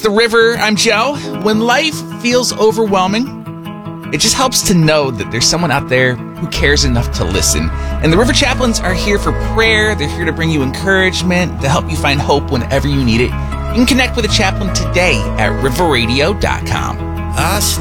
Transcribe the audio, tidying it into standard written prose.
The River. I'm Joe. When life feels overwhelming, it just helps to know that there's someone out there who cares enough to listen. And the River Chaplains are here for prayer. They're here to bring you encouragement, to help you find hope whenever you need it. You can connect with a chaplain today at riverradio.com.